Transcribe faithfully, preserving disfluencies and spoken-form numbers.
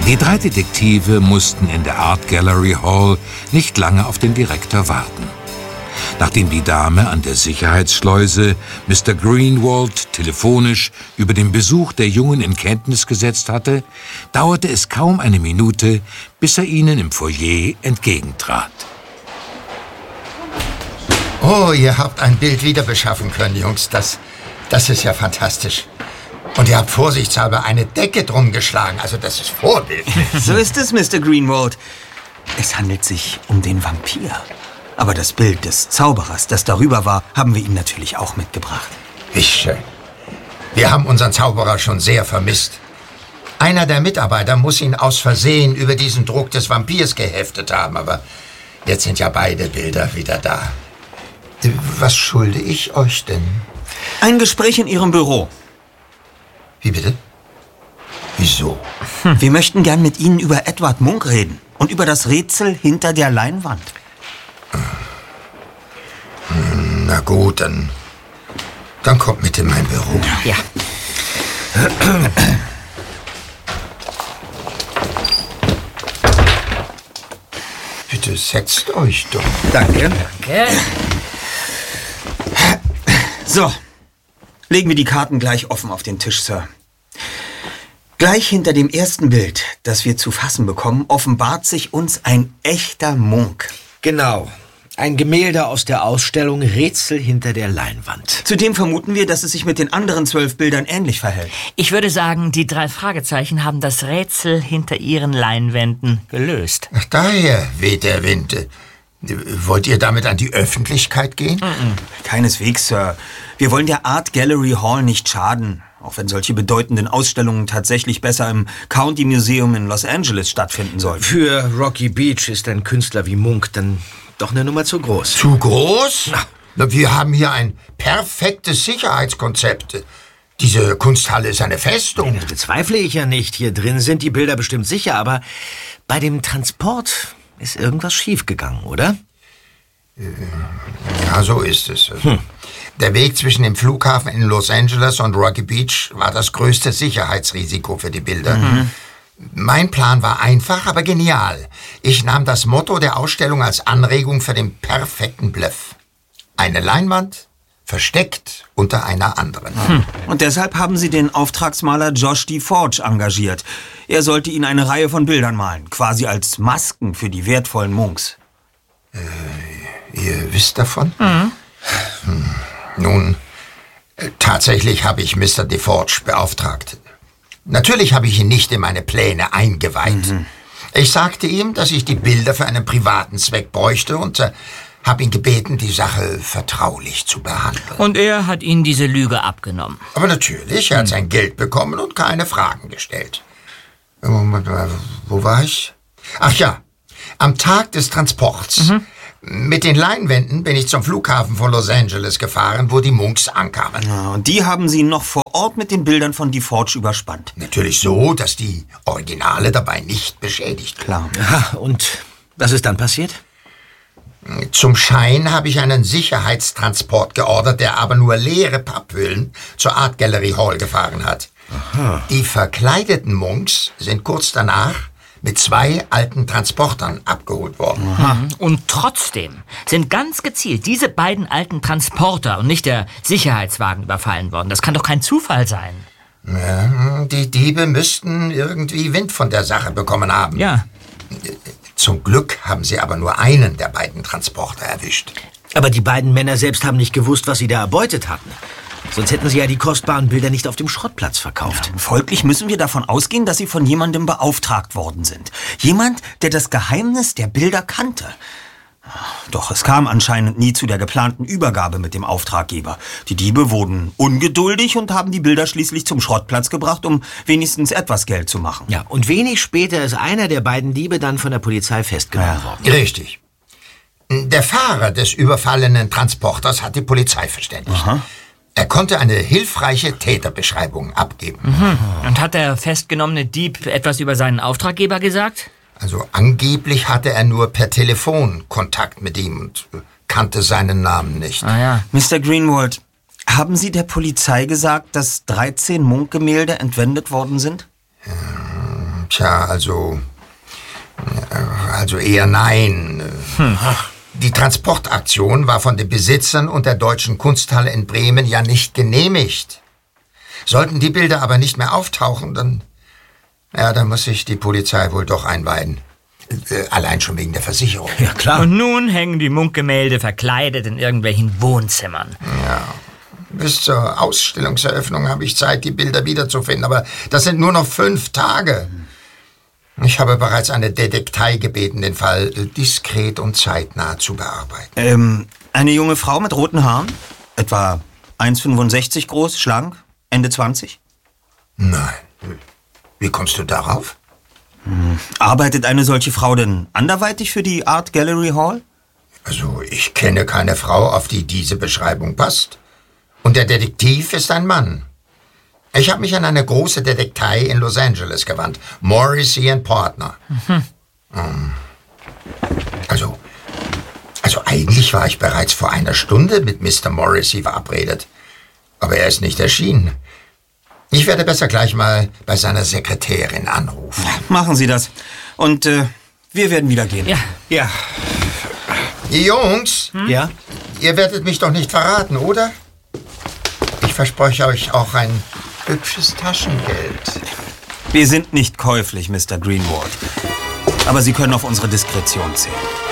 Die drei Detektive mussten in der Art Gallery Hall nicht lange auf den Direktor warten. Nachdem die Dame an der Sicherheitsschleuse Mister Greenwald telefonisch über den Besuch der Jungen in Kenntnis gesetzt hatte, dauerte es kaum eine Minute, bis er ihnen im Foyer entgegentrat. Oh, ihr habt ein Bild wieder beschaffen können, Jungs. Das, das ist ja fantastisch. Und ihr habt vorsichtshalber eine Decke drum geschlagen. Also das ist vorbildlich. So ist es, Mister Greenwald. Es handelt sich um den Vampir. Aber das Bild des Zauberers, das darüber war, haben wir ihm natürlich auch mitgebracht. Wie schön. Wir haben unseren Zauberer schon sehr vermisst. Einer der Mitarbeiter muss ihn aus Versehen über diesen Druck des Vampirs geheftet haben. Aber jetzt sind ja beide Bilder wieder da. Was schulde ich euch denn? Ein Gespräch in Ihrem Büro. Wie bitte? Wieso? Hm. Wir möchten gern mit Ihnen über Edward Munch reden und über das Rätsel hinter der Leinwand. Na gut, dann, dann kommt mit in mein Büro. Ja. Bitte setzt euch doch. Danke. Danke. So, legen wir die Karten gleich offen auf den Tisch, Sir. Gleich hinter dem ersten Bild, das wir zu fassen bekommen, offenbart sich uns ein echter Munch. Genau. Ein Gemälde aus der Ausstellung Rätsel hinter der Leinwand. Zudem vermuten wir, dass es sich mit den anderen zwölf Bildern ähnlich verhält. Ich würde sagen, die drei Fragezeichen haben das Rätsel hinter ihren Leinwänden gelöst. Ach, daher weht der Wind. Wollt ihr damit an die Öffentlichkeit gehen? Mm-mm. Keineswegs, Sir. Wir wollen der Art Gallery Hall nicht schaden. Auch wenn solche bedeutenden Ausstellungen tatsächlich besser im County Museum in Los Angeles stattfinden sollten. Für Rocky Beach ist ein Künstler wie Munch dann doch eine Nummer zu groß. Zu groß? Na, wir haben hier ein perfektes Sicherheitskonzept. Diese Kunsthalle ist eine Festung. Das bezweifle ich ja nicht. Hier drin sind die Bilder bestimmt sicher, aber bei dem Transport ist irgendwas schiefgegangen, oder? Ja, so ist es. Hm. Der Weg zwischen dem Flughafen in Los Angeles und Rocky Beach war das größte Sicherheitsrisiko für die Bilder. Mhm. Mein Plan war einfach, aber genial. Ich nahm das Motto der Ausstellung als Anregung für den perfekten Bluff. Eine Leinwand, versteckt unter einer anderen. Hm. Und deshalb haben Sie den Auftragsmaler Josh DeForge engagiert. Er sollte Ihnen eine Reihe von Bildern malen, quasi als Masken für die wertvollen Munchs. Äh, ihr wisst davon? Mhm. Hm. Nun, äh, tatsächlich habe ich Mister DeForge beauftragt. Natürlich habe ich ihn nicht in meine Pläne eingeweiht. Mhm. Ich sagte ihm, dass ich die Bilder für einen privaten Zweck bräuchte und äh, habe ihn gebeten, die Sache vertraulich zu behandeln. Und er hat Ihnen diese Lüge abgenommen? Aber natürlich, er hat sein Geld bekommen und keine Fragen gestellt. Moment, wo war ich? Ach ja, am Tag des Transports. Mhm. Mit den Leinwänden bin ich zum Flughafen von Los Angeles gefahren, wo die Munchs ankamen. Ja, und die haben Sie noch vor Ort mit den Bildern von DeForge überspannt? Natürlich so, dass die Originale dabei nicht beschädigt Klar. Aha, und was ist dann passiert? Zum Schein habe ich einen Sicherheitstransport geordert, der aber nur leere Papphüllen zur Art Gallery Hall gefahren hat. Aha. Die verkleideten Munchs sind kurz danach mit zwei alten Transportern abgeholt worden. Aha. Und trotzdem sind ganz gezielt diese beiden alten Transporter und nicht der Sicherheitswagen überfallen worden. Das kann doch kein Zufall sein. Ja, die Diebe müssten irgendwie Wind von der Sache bekommen haben. Ja. Zum Glück haben sie aber nur einen der beiden Transporter erwischt. Aber die beiden Männer selbst haben nicht gewusst, was sie da erbeutet hatten. Sonst hätten sie ja die kostbaren Bilder nicht auf dem Schrottplatz verkauft. Ja, folglich müssen wir davon ausgehen, dass sie von jemandem beauftragt worden sind. Jemand, der das Geheimnis der Bilder kannte. Doch es kam anscheinend nie zu der geplanten Übergabe mit dem Auftraggeber. Die Diebe wurden ungeduldig und haben die Bilder schließlich zum Schrottplatz gebracht, um wenigstens etwas Geld zu machen. Ja, und wenig später ist einer der beiden Diebe dann von der Polizei festgenommen worden. Richtig. Der Fahrer des überfallenen Transporters hat die Polizei verständigt. Aha. Er konnte eine hilfreiche Täterbeschreibung abgeben. Mhm. Und hat der festgenommene Dieb etwas über seinen Auftraggeber gesagt? Also angeblich hatte er nur per Telefon Kontakt mit ihm und kannte seinen Namen nicht. Ah ja. Mister Greenwald, haben Sie der Polizei gesagt, dass dreizehn Munch-Gemälde entwendet worden sind? Ähm, Tja, also... Also eher nein. Hm. Die Transportaktion war von den Besitzern und der Deutschen Kunsthalle in Bremen ja nicht genehmigt. Sollten die Bilder aber nicht mehr auftauchen, dann... Ja, dann muss sich die Polizei wohl doch einweihen. Äh, allein schon wegen der Versicherung. Ja, klar. Und nun hängen die Munch-Gemälde verkleidet in irgendwelchen Wohnzimmern. Ja. Bis zur Ausstellungseröffnung habe ich Zeit, die Bilder wiederzufinden, aber das sind nur noch fünf Tage. Ich habe bereits eine Detektei gebeten, den Fall diskret und zeitnah zu bearbeiten. Ähm, eine junge Frau mit roten Haaren? Etwa eins Komma fünfundsechzig groß, schlank, Ende zwanzig? Nein. Wie kommst du darauf? Hm. Arbeitet eine solche Frau denn anderweitig für die Art Gallery Hall? Also, ich kenne keine Frau, auf die diese Beschreibung passt. Und der Detektiv ist ein Mann. Ich habe mich an eine große Detektei in Los Angeles gewandt. Morrissey and Partner. Mhm. Also, also eigentlich war ich bereits vor einer Stunde mit Mister Morrissey verabredet. Aber er ist nicht erschienen. Ich werde besser gleich mal bei seiner Sekretärin anrufen. Machen Sie das. Und äh, wir werden wieder gehen. Ja. Ja. Jungs, Hm? Ja? ihr werdet mich doch nicht verraten, oder? Ich verspreche euch auch ein hübsches Taschengeld. Wir sind nicht käuflich, Mister Greenwald. Aber Sie können auf unsere Diskretion zählen.